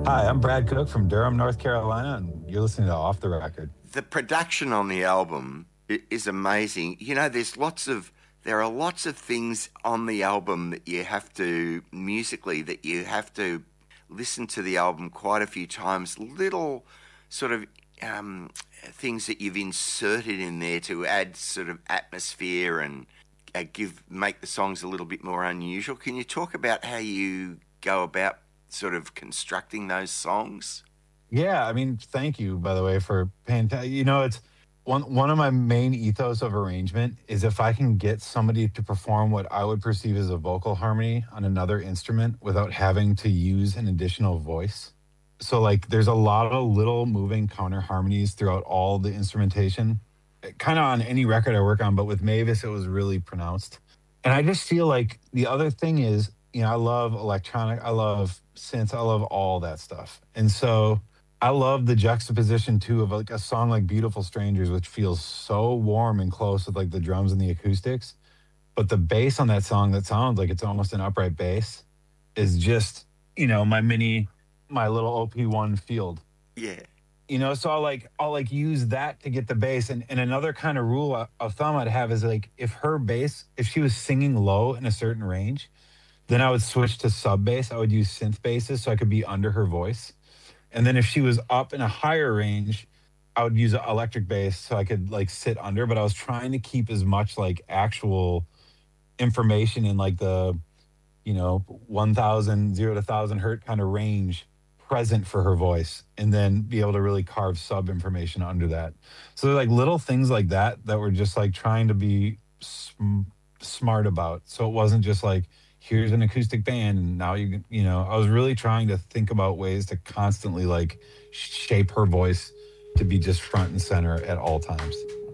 Hi, I'm Brad Cook from Durham, North Carolina, and you're listening to Off the Record. The production on the album is amazing. There are lots of things on the album that you have to musically that you have to listen to the album quite a few times. Little sort of things that you've inserted in there to add sort of atmosphere and give make the songs a little bit more unusual. Can you talk about how you go about sort of constructing those songs? Yeah, I mean, thank you, by the way, for paying. It's one of my main ethos of arrangement is if I can get somebody to perform what I would perceive as a vocal harmony on another instrument without having to use an additional voice. So, like, there's a lot of little moving counter harmonies throughout all the instrumentation, kind of on any record I work on, but with Mavis, it was really pronounced. And I just feel like the other thing is, I love electronic, I love synths, I love all that stuff. And so I love the juxtaposition too of like a song like Beautiful Strangers, which feels so warm and close with like the drums and the acoustics. But the bass on that song that sounds like it's almost an upright bass is just, my little OP1 field. Yeah. So I'll like use that to get the bass. And another kind of rule of thumb I'd have is like if she was singing low in a certain range, then I would switch to sub bass. I would use synth basses so I could be under her voice. And then if she was up in a higher range, I would use an electric bass so I could like sit under. But I was trying to keep as much like actual information in like the 1,000 to 1,000 hertz kind of range present for her voice, and then be able to really carve sub information under that. So they're like little things like that that were just like trying to be smart about. So it wasn't just like here's an acoustic band and now I was really trying to think about ways to constantly like shape her voice to be just front and center at all times.